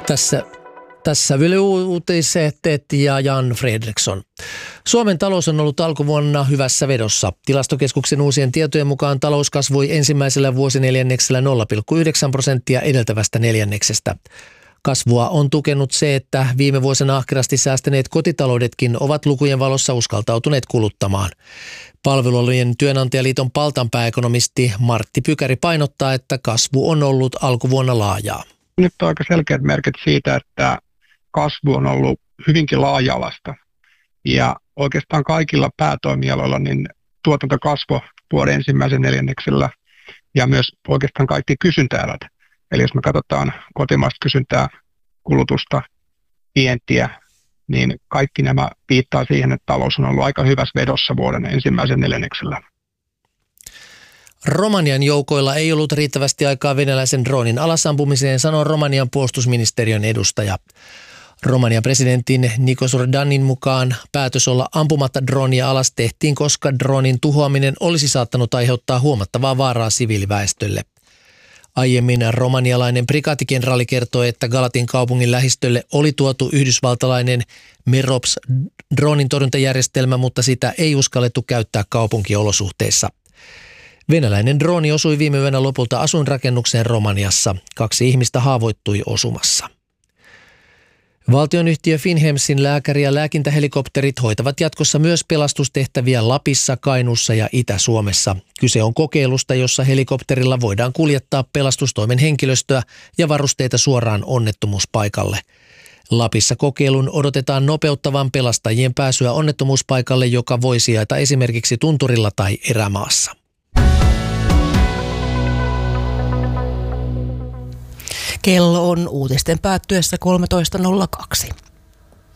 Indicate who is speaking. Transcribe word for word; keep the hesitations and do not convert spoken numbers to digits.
Speaker 1: Tässä, tässä Yle Uutiset ja Jan Fredriksson. Suomen talous on ollut alkuvuonna hyvässä vedossa. Tilastokeskuksen uusien tietojen mukaan talous kasvoi ensimmäisellä vuosineljänneksellä nolla pilkku yhdeksän prosenttia edeltävästä neljänneksestä. Kasvua on tukenut se, että viime vuosina ahkerasti säästäneet kotitaloudetkin ovat lukujen valossa uskaltautuneet kuluttamaan. Palvelualojen työnantajaliiton paltanpääekonomisti Martti Pykäri painottaa, että kasvu on ollut alkuvuonna laajaa.
Speaker 2: Nyt on aika selkeät merkit siitä, että kasvu on ollut hyvinkin laaja-alaista. Ja oikeastaan kaikilla päätoimialoilla niin tuotanto kasvoi vuoden ensimmäisen neljänneksellä ja myös oikeastaan kaikki kysyntäerät. Eli jos me katsotaan kotimaista kysyntää, kulutusta, vientiä, niin kaikki nämä viittaa siihen, että talous on ollut aika hyvässä vedossa vuoden ensimmäisen neljänneksellä.
Speaker 1: Romanian joukoilla ei ollut riittävästi aikaa venäläisen droonin alasampumiseen, sanoo Romanian puolustusministeriön edustaja. Romanian presidentin Nikos Ordanin mukaan päätös olla ampumatta droonia alas tehtiin, koska droonin tuhoaminen olisi saattanut aiheuttaa huomattavaa vaaraa siviiliväestölle. Aiemmin romanialainen prikaatikenraali kertoi, että Galatin kaupungin lähistölle oli tuotu yhdysvaltalainen Merops droonin torjuntajärjestelmä, mutta sitä ei uskallettu käyttää kaupunkiolosuhteissa. Venäläinen drooni osui viime yönä lopulta asuinrakennukseen Romaniassa. Kaksi ihmistä haavoittui osumassa. Valtionyhtiö Finnhemsin lääkäri- ja lääkintähelikopterit hoitavat jatkossa myös pelastustehtäviä Lapissa, Kainuussa ja Itä-Suomessa. Kyse on kokeilusta, jossa helikopterilla voidaan kuljettaa pelastustoimen henkilöstöä ja varusteita suoraan onnettomuuspaikalle. Lapissa kokeilun odotetaan nopeuttavan pelastajien pääsyä onnettomuuspaikalle, joka voi sijaita esimerkiksi tunturilla tai erämaassa.
Speaker 3: Kello on uutisten päättyessä kolmetoista nolla kaksi.